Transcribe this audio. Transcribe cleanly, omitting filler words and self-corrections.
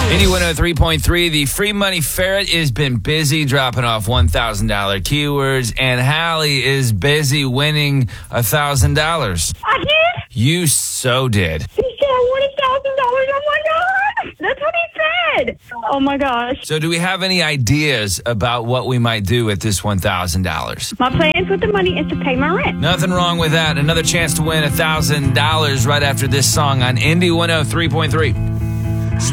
Indy 103.3, the Free Money Ferret has been busy dropping off $1,000 keywords, and Hallie is busy winning $1,000. I did? You so did. He said I won $1,000. Oh my God. That's what he said. Oh my gosh. So do we have any ideas about what we might do with this $1,000? My plans with the money is to pay my rent. Nothing wrong with that. Another chance to win $1,000 right after this song on Indy 103.3.